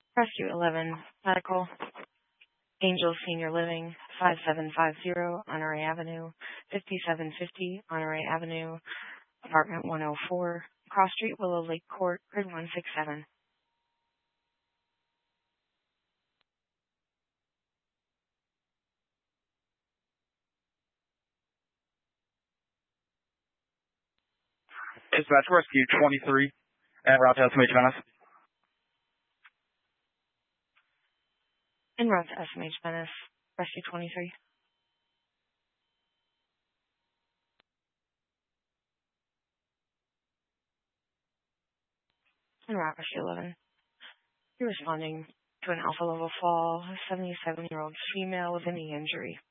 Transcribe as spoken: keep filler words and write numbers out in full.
Rescue eleven, medical. Angel Senior Living, five seven five zero Honoré Avenue, fifty-seven fifty Honoré Avenue, apartment one oh four, Cross Street, Willow Lake Court, grid one six seven. Dispatch Rescue twenty-three at route to S M H Venice. En route to S M H Venice, Rescue twenty-three. En route Rescue eleven. You're responding to an alpha level fall, a seventy-seven-year-old female with a knee injury.